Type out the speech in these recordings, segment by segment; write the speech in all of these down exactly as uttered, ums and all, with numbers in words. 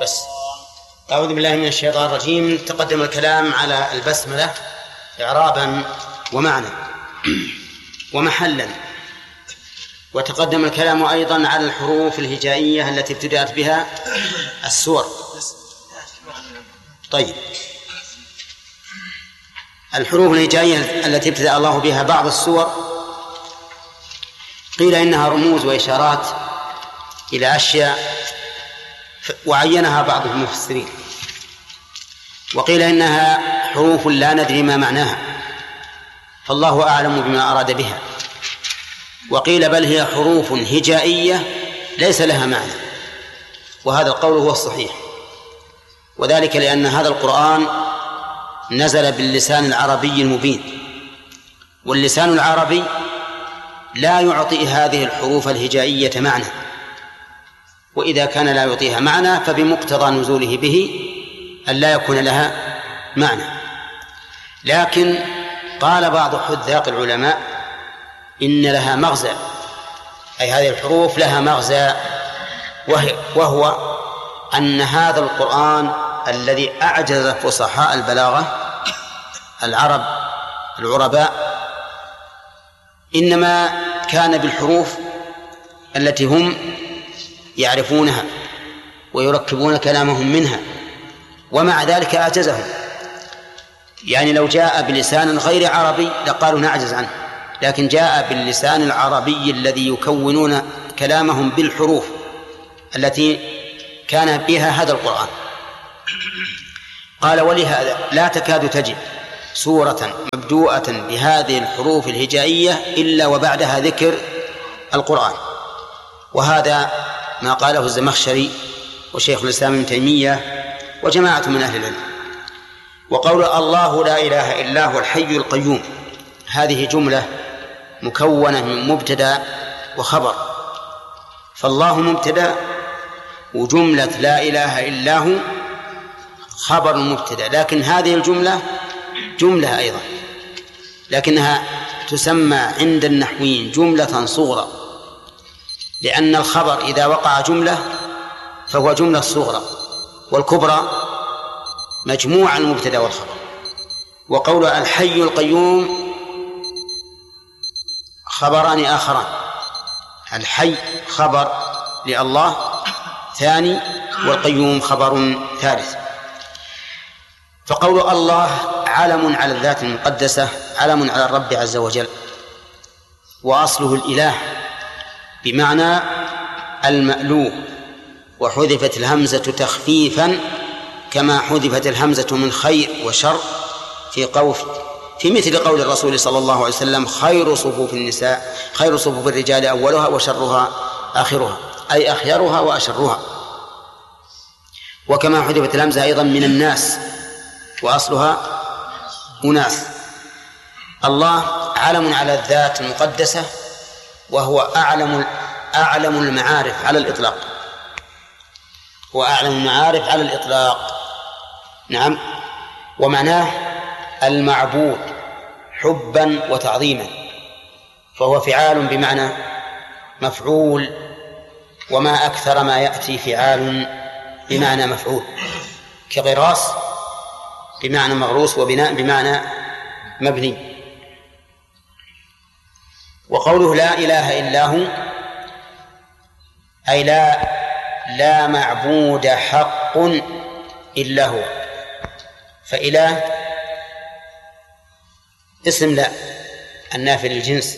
بس. أعوذ بالله من الشيطان الرجيم. تقدم الكلام على البسملة إعرابا ومعنى ومحلا، وتقدم الكلام أيضا على الحروف الهجائية التي ابتدأت بها السور. طيب، الحروف الهجائية التي ابتدأ الله بها بعض السور قيل إنها رموز وإشارات إلى أشياء وعينها بعض المفسرين، وقيل إنها حروف لا ندري ما معناها فالله أعلم بما أراد بها، وقيل بل هي حروف هجائية ليس لها معنى، وهذا القول هو الصحيح، وذلك لأن هذا القرآن نزل باللسان العربي المبين، واللسان العربي لا يعطي هذه الحروف الهجائية معنى، وإذا كان لا يعطيها معنى فبمقتضى نزوله به أن لا يكون لها معنى. لكن قال بعض حذاق العلماء إن لها مغزى، أي هذه الحروف لها مغزى، وهو أن هذا القرآن الذي أعجز فصحاء البلاغة العرب العرباء إنما كان بالحروف التي هم يعرفونها ويركبون كلامهم منها، ومع ذلك أعجزهم. يعني لو جاء بلسان غير عربي لقالوا نعجز عنه، لكن جاء باللسان العربي الذي يكونون كلامهم بالحروف التي كان بها هذا القرآن. قال ولهذا لا تكاد تجد سورة مبدوءة بهذه الحروف الهجائية إلا وبعدها ذكر القرآن، وهذا ما قاله الزمخشري وشيخ الإسلام ابن تيمية وجماعة من أهل العلم. وقول الله لا إله إلا هو الحي القيوم هذه جملة مكونة من مبتدأ وخبر، فالله مبتدأ وجملة لا إله إلا هو خبر مبتدأ، لكن هذه الجملة جملة أيضا، لكنها تسمى عند النحويين جملة صغرى، لأن الخبر إذا وقع جملة فهو جملة صغرى، والكبرى مجموع المبتدأ والخبر. وقول الحي القيوم خبران آخران، الحي خبر لله ثاني، والقيوم خبر ثالث. فقول الله علم على الذات المقدسة علم على الرب عز وجل، وأصله الإله بمعنى المألوه، وحذفت الهمزة تخفيفا كما حذفت الهمزة من خير وشر في قوف في مثل قول الرسول صلى الله عليه وسلم خير صفوف النساء خير صفوف الرجال أولها وشرها آخرها، أي أخيرها وأشرها. وكما حذفت الهمزة أيضا من الناس وأصلها أناس. الله علم على الذات المقدسة، وهو أعلم أعلم المعارف على الإطلاق، هو أعلم المعارف على الإطلاق. نعم. ومعناه المعبود حبا وتعظيما، فهو فعال بمعنى مفعول، وما أكثر ما يأتي فعال بمعنى مفعول، كغراس بمعنى مغروس، وبناء بمعنى مبني. وقوله لا إله إلا هو أي لا لا معبود حق إلا هو، فإله اسم لا النافي للجنس،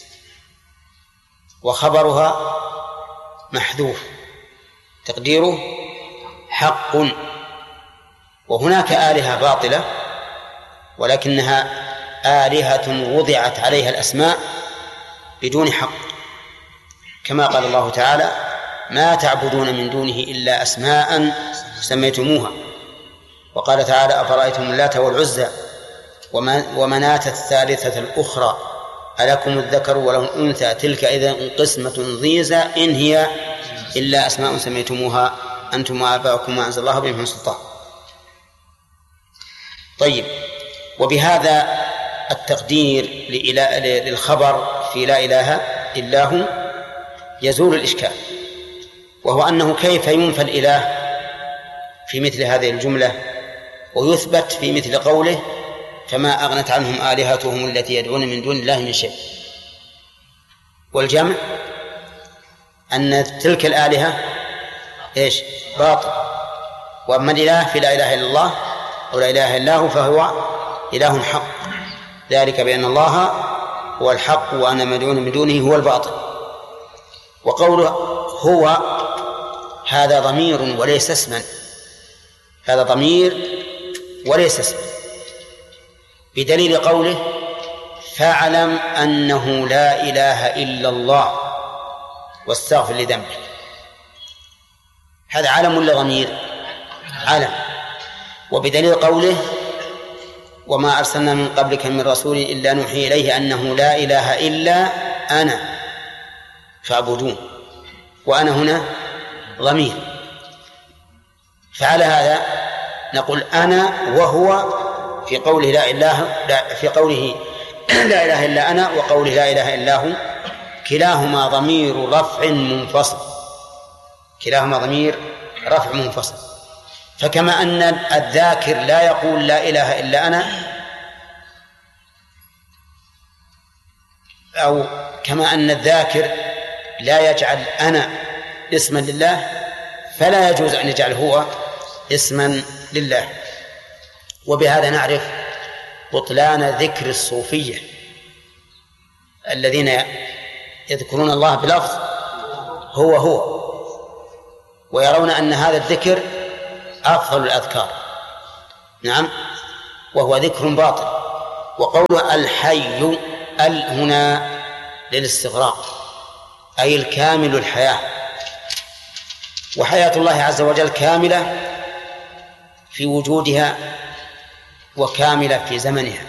وخبرها محذوف تقديره حق. وهناك آلهة باطلة ولكنها آلهة وضعت عليها الأسماء بدون حق، كما قال الله تعالى ما تعبدون من دونه إلا أسماء سميتموها. وقال تعالى أفرأيتم اللات والعزى ومناة الثالثة الأخرى ألكم الذكر وله الأنثى تلك إذن قسمة ضيزى إن هي إلا أسماء سميتموها أنتم وآباؤكم ما أنزل الله بهم من سلطان. طيب، وبهذا التقدير للخبر في لا إله إلا هو يزول الإشكال، وهو أنه كيف ينفى الإله في مثل هذه الجملة، ويثبت في مثل قوله فما أغنت عنهم آلهتهم التي يدعون من دون الله من شيء. والجمع أن تلك الآلهة إيش؟ باطل، وأما الإله فلا إله إلا الله ولا إله إلا هو فهو إله حق، ذلك بأن الله هو الحق وأنا مدعون من دونه هو الباطل. وقوله هو هذا ضمير وليس اسما، هذا ضمير وليس اسما، بدليل قوله فاعلم أنه لا إله إلا الله واستغفر لذنبك. هذا علم ولا ضمير؟ علم. وبدليل قوله وما أرسلنا من قبلك من رسول إلا نوحي إليه أنه لا إله إلا أنا فاعبدون، وأنا هنا ضمير. فعلى هذا نقول أنا وهو في قوله لا إله لا في قوله لا إله إلا أنا وقوله لا إله إلا هو كلاهما ضمير رفع منفصل، كلاهما ضمير رفع منفصل. فكما أن الذاكر لا يقول لا إله إلا أنا، أو كما أن الذاكر لا يجعل أنا اسما لله، فلا يجوز أن يجعل هو اسما لله. وبهذا نعرف بطلان ذكر الصوفية الذين يذكرون الله بلفظ هو هو، ويرون أن هذا الذكر أفضل الأذكار. نعم، وهو ذكر باطل. وقول الحي ال هنا للاستغراق، أي الكامل الحياة، وحياة الله عز وجل كاملة في وجودها وكاملة في زمنها،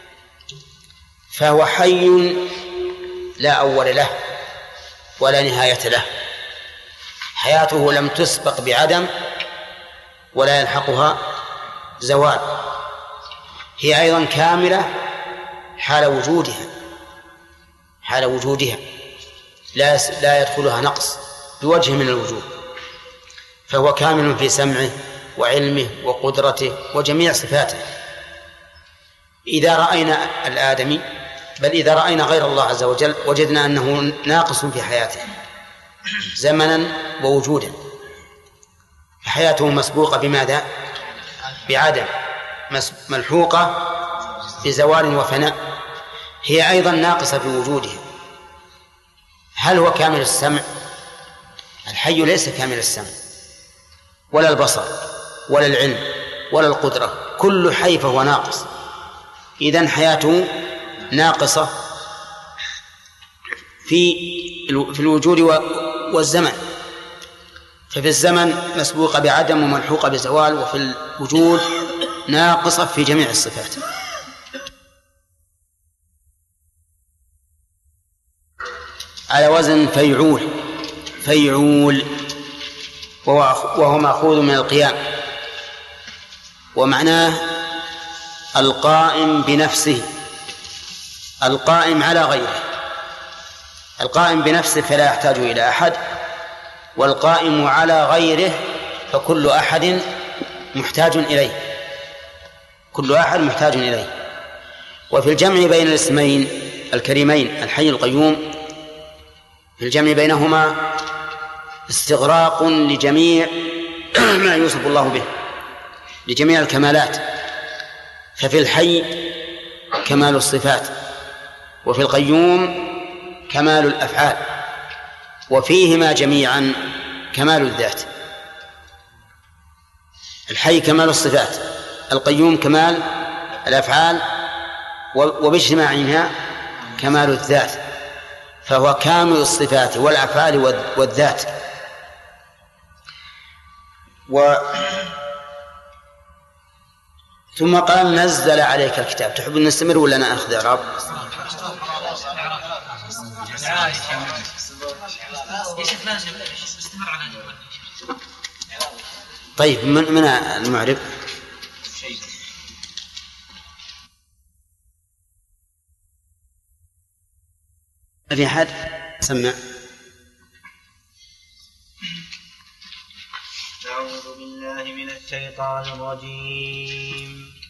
فهو حي لا أول له ولا نهاية له، حياته لم تسبق بعدم ولا يلحقها زوال، هي أيضا كاملة حال وجودها، حال وجودها لا لا يدخلها نقص بوجه من الوجوه، فهو كامل في سمعه وعلمه وقدرته وجميع صفاته. إذا رأينا الآدمي بل إذا رأينا غير الله عز وجل وجدنا أنه ناقص في حياته زمنا ووجودا، فحياته مسبوقة بماذا؟ بعدم، ملحوقة بزوال وفناء، هي أيضا ناقصة في وجودها. هل هو كامل السمع؟ الحي ليس كامل السمع ولا البصر ولا العلم ولا القدرة، كل حي فهو ناقص، إذن حياته ناقصة في في الوجود والزمن، ففي الزمن مسبوقة بعدم وملحوقة بزوال، وفي الوجود ناقصة في جميع الصفات. على وزن فيعول، فيعول وهو مأخوذ من القيام، ومعناه القائم بنفسه، القائم على غيره. القائم بنفسه فلا يحتاج إلى أحد، والقائم على غيره فكل أحد محتاج إليه، كل أحد محتاج إليه. وفي الجمع بين الاسمين الكريمين الحي القيوم، في الجمع بينهما استغراق لجميع ما يوصف الله به، لجميع الكمالات. ففي الحي كمال الصفات، وفي القيوم كمال الأفعال، وفيهما جميعا كمال الذات. الحي كمال الصفات، القيوم كمال الأفعال، وباجتماعها كمال الذات، فهو كامل الصفات والأفعال والذات. و ثم قال نزل عليك الكتاب. تحب أن نستمر ولا نأخذ إعراب؟ طيب من من المعرب؟ ما في أحد سمع؟ أعوذ أعوذ بالله من الشيطان الرجيم.